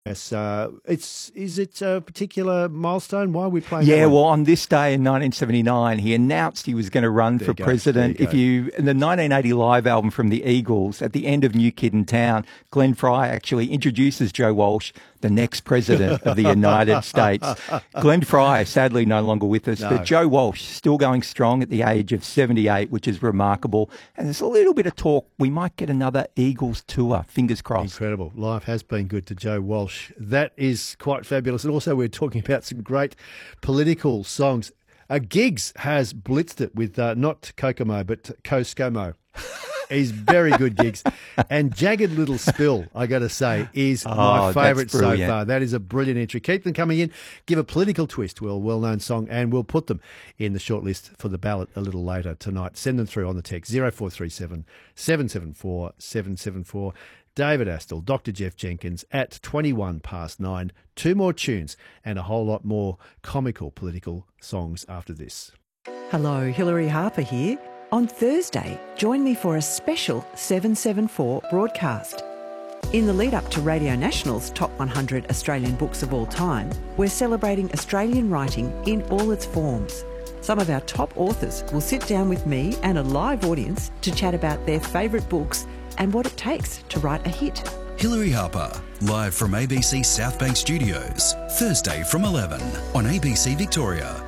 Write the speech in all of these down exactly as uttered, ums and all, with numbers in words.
Yes, uh, it's is it a particular milestone? Why are we playing? Yeah, that one? well, on this day in nineteen seventy-nine, he announced he was going to run There for you go, president. there you If you, in the nineteen eighty live album from the Eagles, at the end of New Kid in Town, Glenn Fry actually introduces Joe Walsh, the next president of the United States. Glenn Fry, sadly no longer with us, No. but Joe Walsh still going strong at the age of seventy-eight, which is remarkable. And there's a little bit of talk we might get another Eagles tour. Fingers crossed. Incredible. Life has been good to Joe Walsh. That is quite fabulous. And also, we're talking about some great political songs. Uh, Giggs has blitzed it with uh, not Kokomo, but Koskomo. He's very good, Giggs. And Jagged Little Spill, I got to say, is Oh, my that's favourite so brilliant. far. That is a brilliant entry. Keep them coming in. Give a political twist to a well-known song, and we'll put them in the shortlist for the ballot a little later tonight. Send them through on the text zero four three seven, seven seven four, seven seven four. David Astle, Doctor Jeff Jenkins at twenty-one past nine. Two more tunes and a whole lot more comical political songs after this. Hello, Hilary Harper here. On Thursday, join me for a special seven seven four broadcast. In the lead up to Radio National's Top one hundred Australian Books of All Time, we're celebrating Australian writing in all its forms. Some of our top authors will sit down with me and a live audience to chat about their favourite books and what it takes to write a hit. Hilary Harper, live from A B C South Bank Studios, Thursday from eleven on A B C Victoria.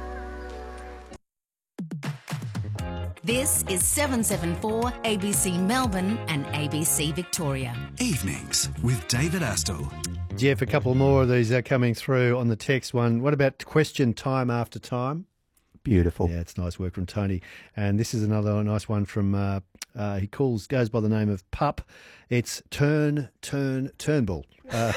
This is seven seven four A B C Melbourne and A B C Victoria. Evenings with David Astle. Jeff, a couple more of these are coming through on the text one. What about question time after time? Beautiful. Yeah, it's nice work from Tony. And this is another nice one from, uh, uh, he calls, goes by the name of Pup. It's Turn, Turn, Turnbull. Uh,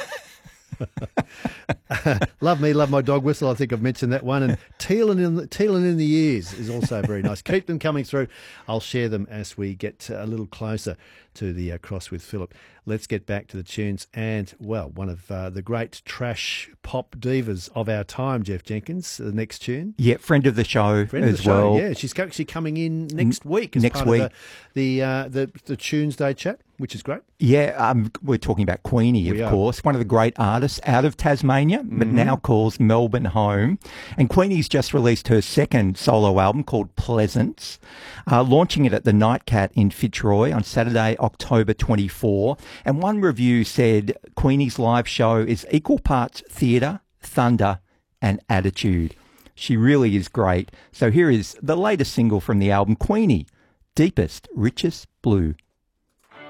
love me, love my dog whistle. I think I've mentioned that one. And tealing in, the, tealing in the ears is also very nice. Keep them coming through. I'll share them as we get a little closer to the uh, Cross with Philip. Let's get back to the tunes. And, well, one of uh, the great trash pop divas of our time, Jeff Jenkins, the next tune. Yeah, friend of the show Friend as of the show, well. yeah. She's actually coming in next week as next part week. of the the, uh, the the Tuesday chat, which is great. Yeah, um, we're talking about Queenie, We of are. course, one of the great artists out of Tasmania, but Mm-hmm. now calls Melbourne home. And Queenie's just released her second solo album called Pleasance, uh, launching it at the Nightcat in Fitzroy on Saturday, October twenty-fourth. And one review said Queenie's live show is equal parts theatre, thunder, and attitude. She really is great. So here is the latest single from the album, Queenie, Deepest, Richest Blue.